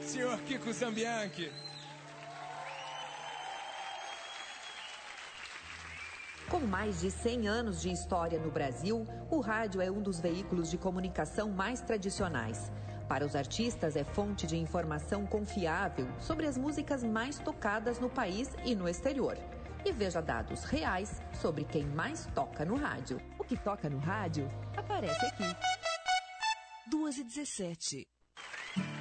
senhor Kiko Zambianchi. Com mais de 100 anos de história no Brasil, o rádio é um dos veículos de comunicação mais tradicionais. Para os artistas, é fonte de informação confiável sobre as músicas mais tocadas no país e no exterior. E veja dados reais sobre quem mais toca no rádio. O que toca no rádio aparece aqui. 2h17.